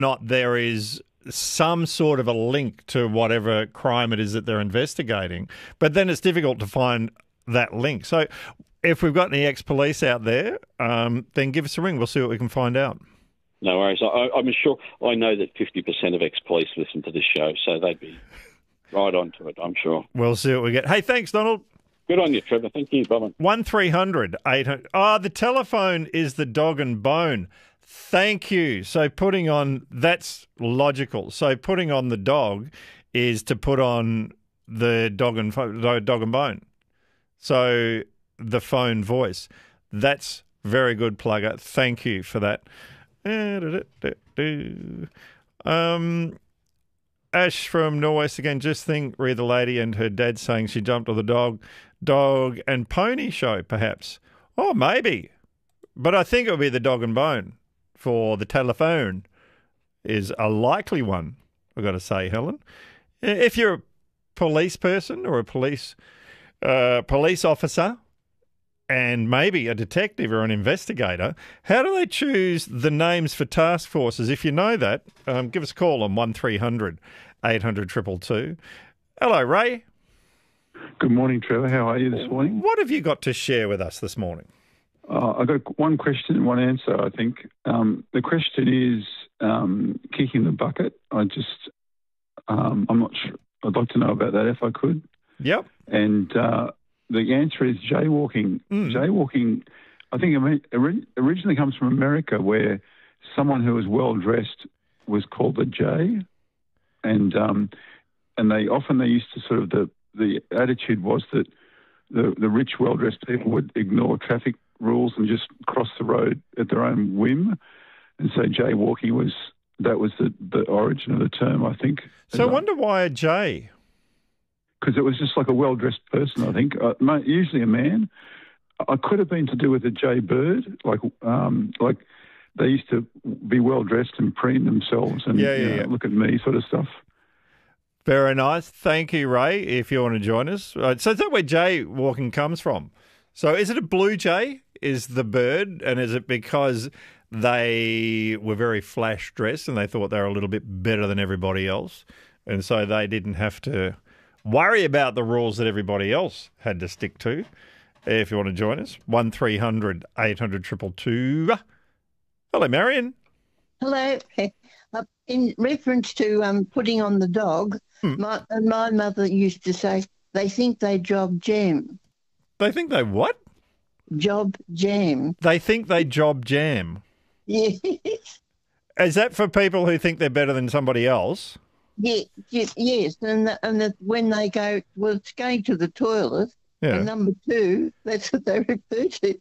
not there is some sort of a link to whatever crime it is that they're investigating. But then it's difficult to find that link. So if we've got any ex-police out there, then give us a ring. We'll see what we can find out. No worries. I'm sure. I know that 50% of ex-police listen to this show, so they'd be right onto it, I'm sure. We'll see what we get. Hey, thanks, Donald. Good on you, Trevor. Thank you. Bye-bye. 1300 800. The telephone is the dog and bone. Thank you. So that's logical. So putting on the dog is to put on the dog and bone. So the phone voice. That's very good, Plugger. Thank you for that. Ash from Norwest again. Just think, read the lady and her dad saying she jumped on the dog and pony show, perhaps. Oh, maybe. But I think it would be the dog and bone for the telephone is a likely one, I've got to say, Helen. If you're a police person or a police officer and maybe a detective or an investigator, how do they choose the names for task forces? If you know that, give us a call on 1300 800 222. Hello, Ray. Good morning, Trevor. How are you this morning? What have you got to share with us this morning? I've got one question and one answer, I think. The question is kicking the bucket. I'm not sure. I'd like to know about that if I could. Yep. And the answer is jaywalking. Jaywalking, I think, originally comes from America, where someone who was well dressed was called a jay, and they used to sort of the attitude was that the rich, well dressed people would ignore traffic rules and just cross the road at their own whim, and so jaywalking was the origin of the term, I think. So I wonder why a jay. Because it was just like a well-dressed person, I think, usually a man. I could have been to do with a jay bird, like they used to be well-dressed and preen themselves and look at me sort of stuff. Very nice. Thank you, Ray, if you want to join us. So is that where jay walking comes from? So is it a blue jay is the bird, and is it because they were very flash dressed and they thought they were a little bit better than everybody else, and so they didn't have to worry about the rules that everybody else had to stick to? If you want to join us, 1300 800 222. Hello, Marion. Hello. In reference to putting on the dog, my mother used to say, they think they job jam. They think they what? Job jam. They think they job jam. Yes. Is that for people who think they're better than somebody else? Yes. And when they go, well, it's going to the toilet, and number two, that's what they refer to.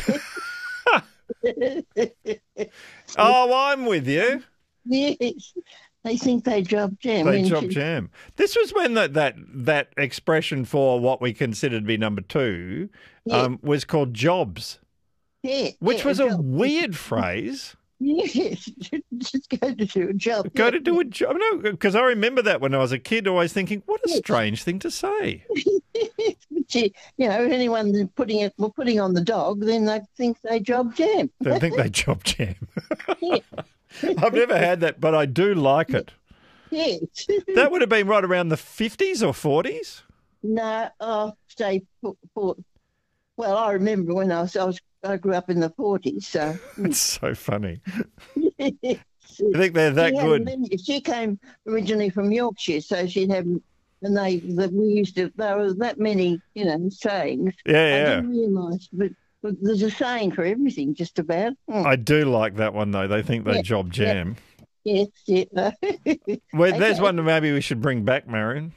Oh, I'm with you. Yes. They think they job jam. They job jam. This was when that expression for what we considered to be number two was called jobs. Yeah. Which was a weird phrase. Yes, just go to do a job. Go to do a job. No, because I remember that when I was a kid, always thinking, what a strange thing to say. But anyone putting on the dog, then they think they job jam. They think they job jam. I've never had that, but I do like it. Yes. That would have been right around the 50s or 40s? No, say, well, I remember when I grew up in the 40s, so... It's so funny. Yes. I think they're that good. She came originally from Yorkshire, so she'd have... And there were that many, sayings. Yeah. I didn't realise, but there's a saying for everything, just about. I do like that one, though. They think they job jam. Yes. Well, there's one that maybe we should bring back, Marion.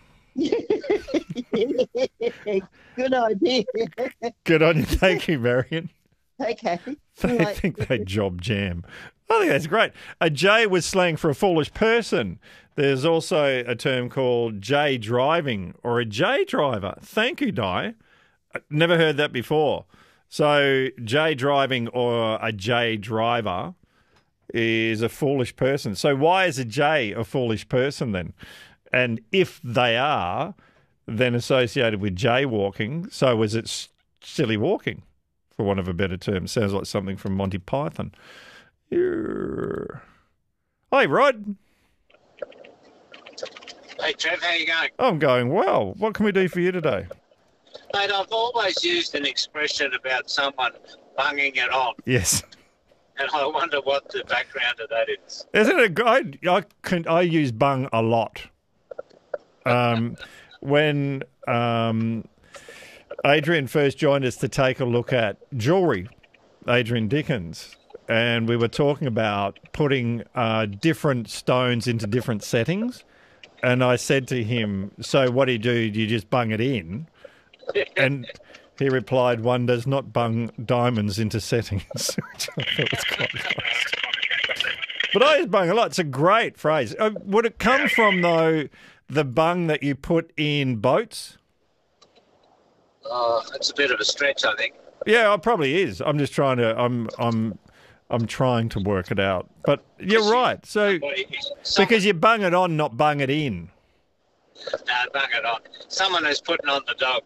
Good idea. Good on you. Thank you, Marion. Okay. They think they job jam. I think that's great. A jay was slang for a foolish person. There's also a term called jay driving or a jay driver. Thank you, Di. Never heard that before. So jay driving or a jay driver is a foolish person. So why is a jay a foolish person then? And if they are then associated with jaywalking, so is it silly walking, for want of a better term? Sounds like something from Monty Python. Oh, Hi, Rod. Hey, Trev, how you going? I'm going well. What can we do for you today? Mate, I've always used an expression about someone bunging it on, Yes. and I wonder what the background of that is. Isn't it good? I use bung a lot. When Adrian first joined us to take a look at jewellery, Adrian Dickens, and we were talking about putting different stones into different settings. And I said to him, so what do you do? Do you just bung it in? And he replied, one does not bung diamonds into settings, which I thought was quite nice. But I use bung a lot. It's a great phrase. Would it come from, though, the bung that you put in boats? It's a bit of a stretch, I think. Yeah, it probably is. I'm just trying to. I'm trying to work it out. But you're right. So because you bung it on, not bung it in. No, bung it on. Someone who's putting on the dog.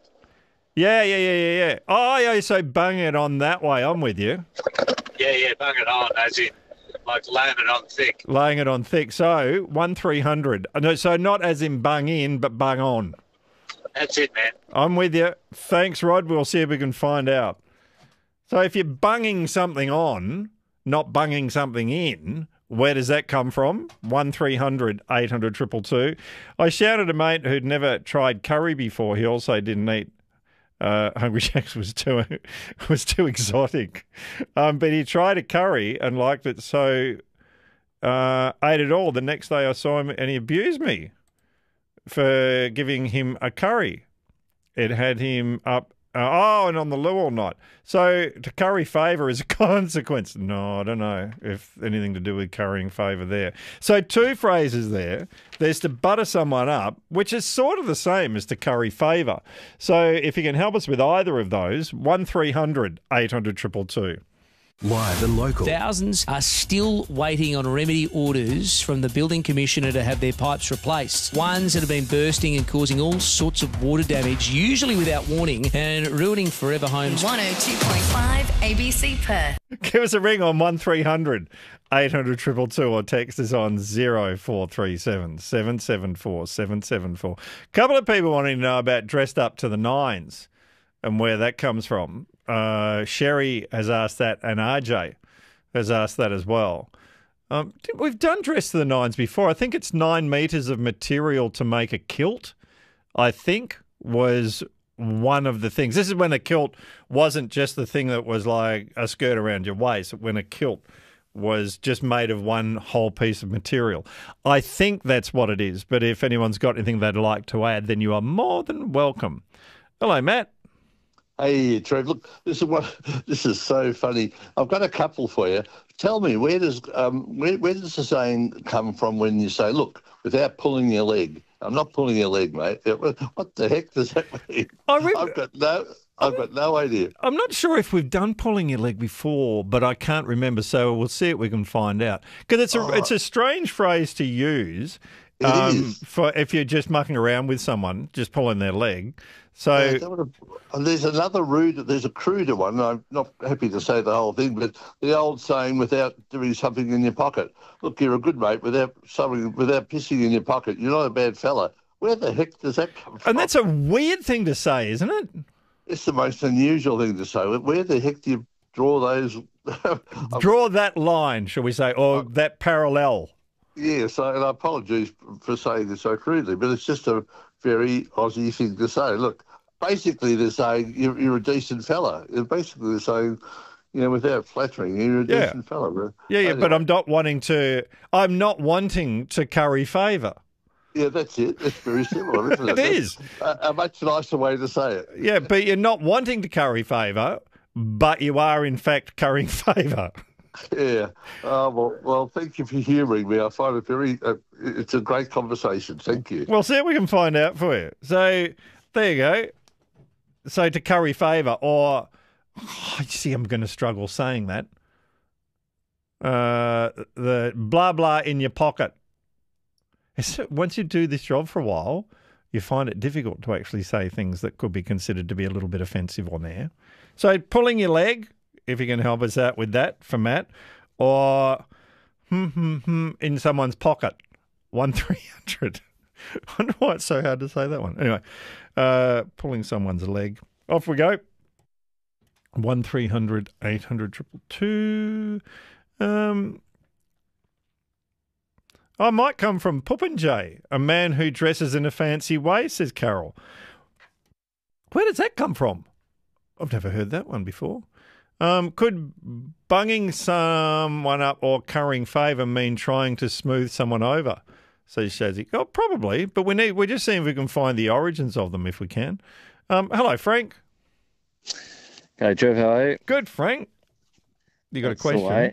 Yeah. Oh, yeah. So bung it on that way. I'm with you. Yeah, bung it on, as in like laying it on thick. Laying it on thick. So 1300. No, so not as in bung in, but bung on. That's it, man. I'm with you. Thanks, Rod. We'll see if we can find out. So if you're bunging something on, not bunging something in, where does that come from? 1300 800 222. I shouted a mate who'd never tried curry before. He also didn't eat Hungry Jack's was too exotic. But he tried a curry and liked it, so ate it all. The next day I saw him and he abused me for giving him a curry. It had him up, and on the loo all night. So to curry favour is a consequence. No, I don't know if anything to do with currying favour there. So two phrases there. There's to butter someone up, which is sort of the same as to curry favour. So if you can help us with either of those, 1300 800 222. Live and local. Thousands are still waiting on remedy orders from the building commissioner to have their pipes replaced. Ones that have been bursting and causing all sorts of water damage, usually without warning, and ruining forever homes. 102.5 ABC Perth. Give us a ring on 1300 800 222 or text us on 0437 774 774. Couple of people wanting to know about dressed up to the nines and where that comes from. Sherry has asked that, and RJ has asked that as well. We've done dress to the nines before. I think it's 9 metres of material to make a kilt, I think, was one of the things. This is when a kilt wasn't just the thing that was like a skirt around your waist, when a kilt was just made of one whole piece of material. I think that's what it is, but if anyone's got anything they'd like to add, then you are more than welcome. Hello, Matt. Hey, Trev, look, this is so funny. I've got a couple for you. Tell me, where does the saying come from when you say, look, without pulling your leg? I'm not pulling your leg, mate. What the heck does that mean? I've got no idea. I'm not sure if we've done pulling your leg before, but I can't remember, so we'll see if we can find out. Because it's a strange phrase to use for if you're just mucking around with someone, just pulling their leg. So there's there's a cruder one. I'm not happy to say the whole thing, but the old saying, without doing something in your pocket. Look, you're a good mate without pissing in your pocket. You're not a bad fella. Where the heck does that come from? And that's a weird thing to say, isn't it? It's the most unusual thing to say. Where the heck do you draw those? Draw that line, shall we say, or that parallel. Yes, and I apologise for saying this so crudely, but it's just a very Aussie thing to say. Look, basically they're saying you're a decent fella. Basically they're saying, without flattering, you're a decent fella. But anyway. But I'm not wanting to curry favour. Yeah, that's it. It's very similar, isn't it? It is. A much nicer way to say it. Yeah, but you're not wanting to curry favour, but you are in fact currying favour. Yeah. Well, thank you for humouring me. I find it it's a great conversation. Thank you. We'll see what we can find out for you. So, there you go. So, to curry favour, or, I'm going to struggle saying that. The blah, blah in your pocket. Once you do this job for a while, you find it difficult to actually say things that could be considered to be a little bit offensive on there. So, pulling your leg, if you can help us out with that for Matt, or in someone's pocket. 1300. I wonder why it's so hard to say that one. Anyway, pulling someone's leg. Off we go. 1300 800 222. I might come from Puppinjay, a man who dresses in a fancy way, says Carol. Where does that come from? I've never heard that one before. Could bunging someone up or currying favour mean trying to smooth someone over? Says Shazzy. Oh, probably, but we're just seeing if we can find the origins of them if we can. Hello, Frank. Hey, Trev, how are you? Good, Frank. You got a question?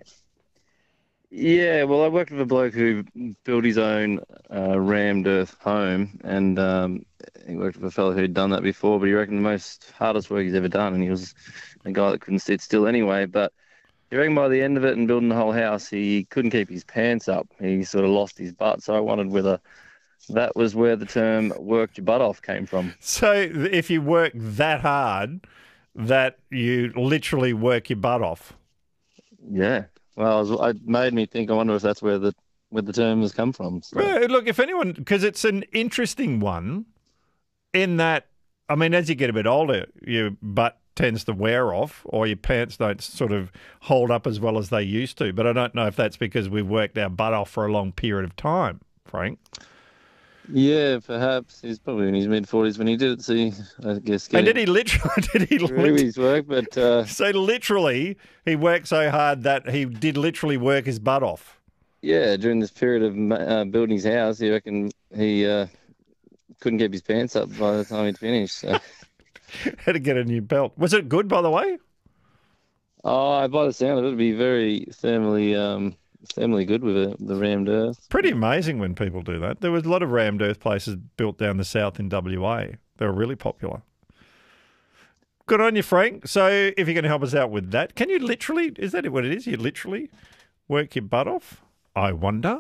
Yeah, well, I worked with a bloke who built his own rammed earth home, and he worked with a fellow who'd done that before, but he reckoned the most hardest work he's ever done, and he was a guy that couldn't sit still anyway, but he reckoned by the end of it and building the whole house, he couldn't keep his pants up. He sort of lost his butt, so I wondered whether that was where the term worked your butt off came from. So if you work that hard, that you literally work your butt off? Yeah. Well, it made me think, I wonder if that's where the term has come from. So. Well, look, if anyone, because it's an interesting one in that, I mean, as you get a bit older, your butt tends to wear off or your pants don't sort of hold up as well as they used to. But I don't know if that's because we've worked our butt off for a long period of time, Frank. Yeah, perhaps. He's probably in his mid-40s when he did it, so I guess... And did he literally... his work, but... So literally, he worked so hard that he did literally work his butt off? Yeah, during this period of building his house, he reckoned he couldn't keep his pants up by the time he'd finished, so... Had to get a new belt. Was it good, by the way? Oh, by the sound of it, it'd be very thermally good with the rammed earth. Pretty amazing when people do that. There was a lot of rammed earth places built down the south in WA. They were really popular. Good on you, Frank. So if you're going to help us out with that, can you literally, is that what it is? You literally work your butt off? I wonder.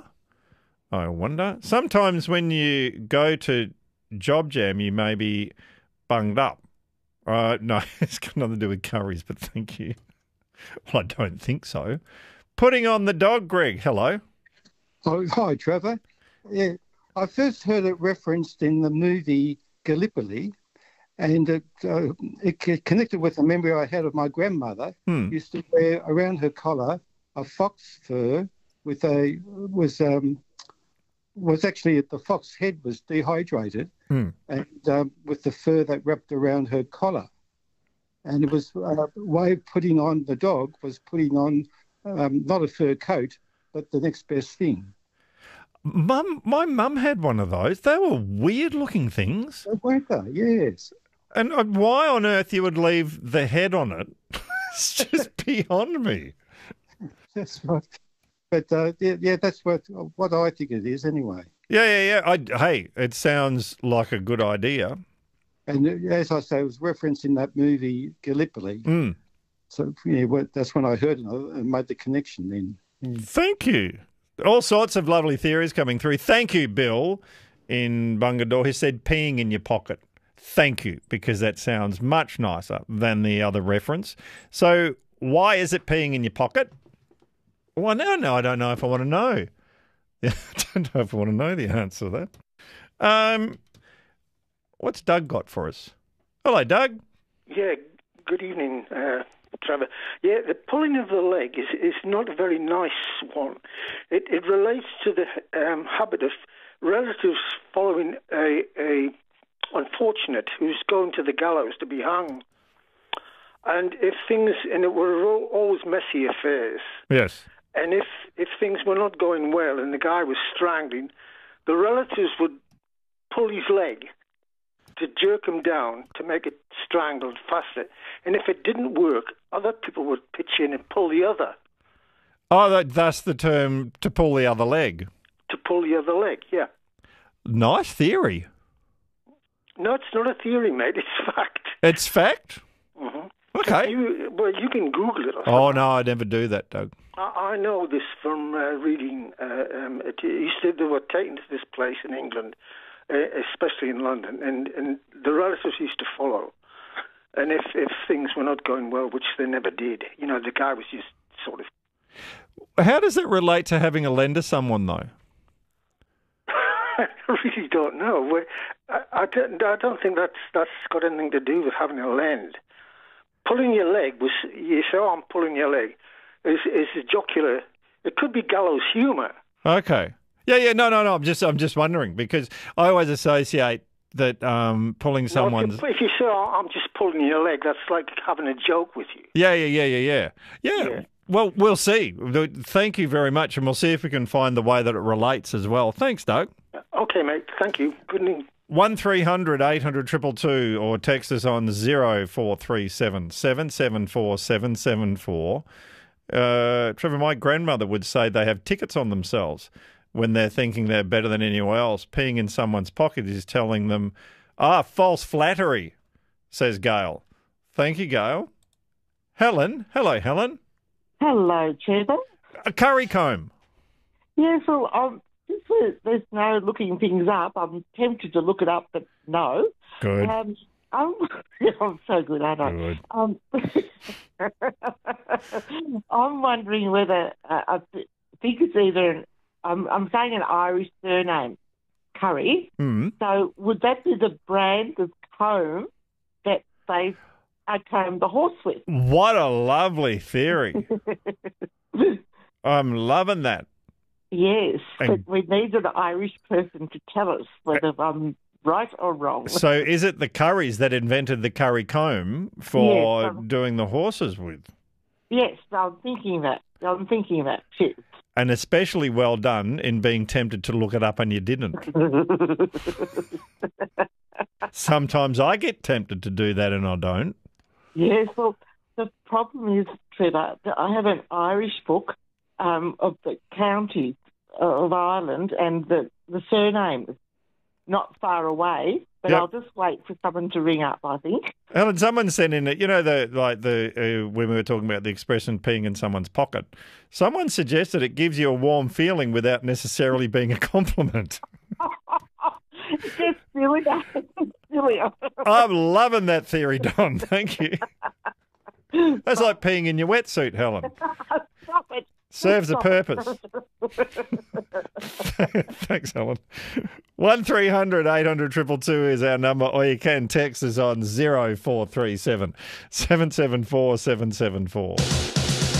Sometimes when you go to Job Jam, you may be bunged up. No, it's got nothing to do with curries, but thank you. Well, I don't think so. Putting on the dog, Greg. Hello. Oh, hi, Trevor. Yeah, I first heard it referenced in the movie Gallipoli, and it connected with a memory I had of my grandmother. Used to wear around her collar a fox fur with was actually the fox head was dehydrated, and with the fur that wrapped around her collar, and it was a way of putting on the dog was putting on. Not a fur coat, but the next best thing. My mum had one of those. They were weird-looking things. Weren't they? Yes. And why on earth you would leave the head on it? It's just beyond me. That's right. But yeah, that's what I think it is anyway. Yeah. Hey, it sounds like a good idea. And as I say, it was referenced in that movie Gallipoli. So yeah, that's when I heard it and made the connection then. Yeah. Thank you. All sorts of lovely theories coming through. Thank you, Bill, in Bungadore, who said peeing in your pocket. Thank you, because that sounds much nicer than the other reference. So why is it peeing in your pocket? Well, no, I don't know if I want to know. I don't know if I want to know the answer to that. What's Doug got for us? Hello, Doug. Yeah, good evening, Trevor. Yeah, the pulling of the leg is not a very nice one. It relates to the habit of relatives following a unfortunate who's going to the gallows to be hung. And it were always messy affairs. Yes. And if things were not going well and the guy was strangling, the relatives would pull his leg to jerk him down to make it strangled faster. And if it didn't work, other people would pitch in and pull the other. Oh, that's the term, to pull the other leg. To pull the other leg, yeah. Nice theory. No, it's not a theory, mate. It's fact. It's fact? Mm-hmm. Okay. You can Google it. Oh, no, I never do that, Doug. I know this from reading. He said they were taken to this place in England, especially in London, and the relatives used to follow. And if things were not going well, which they never did, the guy was just sort of How does it relate to having a lend to someone, though? I really don't know. I don't think that's got anything to do with having a lend. Pulling your leg was, you say, I'm pulling your leg, is a jocular. It could be gallows humour. Okay. Yeah. No. I'm just wondering, because I always associate that pulling someone's. If you say, I'm just pulling your leg, that's like having a joke with you. Yeah. Well, we'll see. Thank you very much, and we'll see if we can find the way that it relates as well. Thanks, Doug. Okay, mate. Thank you. Good evening. 1300 800 222 or text us on 0437 774 774. Trevor, my grandmother would say they have tickets on themselves when they're thinking they're better than anyone else. Peeing in someone's pocket is telling them, false flattery, says Gail. Thank you, Gail. Helen. Hello, Helen. Hello, Trevor. A curry comb. Yes, well, there's no looking things up. I'm tempted to look it up, but no. Good. I'm so good, aren't I? Good. I'm wondering whether I think it's either I'm saying an Irish surname, Curry. Mm. So would that be the brand of comb that they comb the horse with? What a lovely theory. I'm loving that. Yes, but we need an Irish person to tell us whether I'm right or wrong. So is it the Currys that invented the curry comb for doing the horses with? Yes, I'm thinking that. Yes. And especially well done in being tempted to look it up and you didn't. Sometimes I get tempted to do that and I don't. Yes, well, the problem is, Trevor, that I have an Irish book of the county of Ireland, and the surname is not far away, but I'll just wait for someone to ring up, I think. Helen, someone sent in, when we were talking about the expression peeing in someone's pocket, someone suggested it gives you a warm feeling without necessarily being a compliment. It's just silly. Silly. I'm loving that theory, Don. Thank you. That's like peeing in your wetsuit, Helen. Stop it. Serves a purpose. Thanks, Helen. 1300 800 222 is our number, or you can text us on 0437 774 774.